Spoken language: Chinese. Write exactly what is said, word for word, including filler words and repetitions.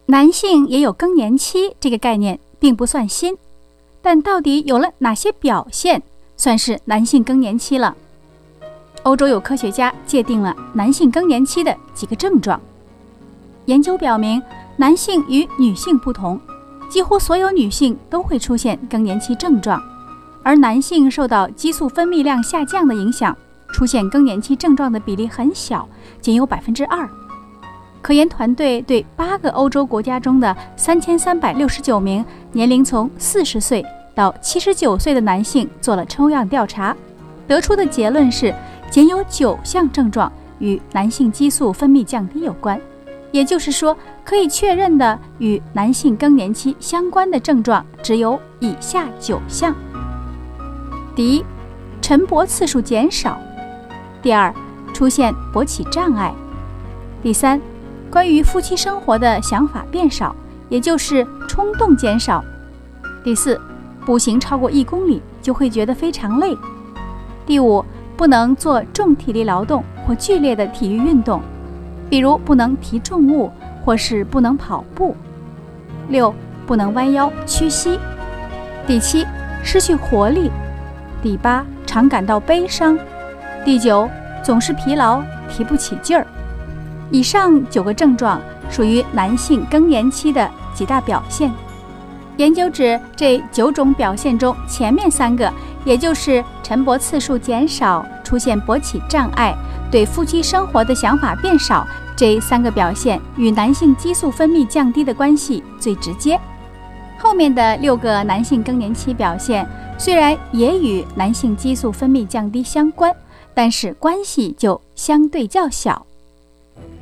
男性也有更年期这个概念并不算新，但到底有了哪些表现算是男性更年期了？欧洲有科学家界定了男性更年期的几个症状。研究表明，男性与女性不同，几乎所有女性都会出现更年期症状，而男性受到激素分泌量下降的影响，出现更年期症状的比例很小，仅有百分之二。科研团队对八个欧洲国家中的三千三百六十九名年龄从四十岁到七十九岁的男性做了抽样调查，得出的结论是，仅有九项症状与男性激素分泌降低有关。也就是说，可以确认的与男性更年期相关的症状只有以下九项。第一，晨勃次数减少；第二，出现勃起障碍；第三，关于夫妻生活的想法变少，也就是冲动减少；第四，步行超过一公里就会觉得非常累；第五，不能做重体力劳动或剧烈的体育运动，比如不能提重物或是不能跑步；六，不能弯腰屈膝；第七，失去活力；第八，常感到悲伤；第九，总是疲劳，提不起劲儿。以上九个症状属于男性更年期的几大表现。研究指这九种表现中，前面三个，也就是晨勃次数减少、出现勃起障碍、对夫妻生活的想法变少，这三个表现与男性激素分泌降低的关系最直接。后面的六个男性更年期表现虽然也与男性激素分泌降低相关，但是关系就相对较小。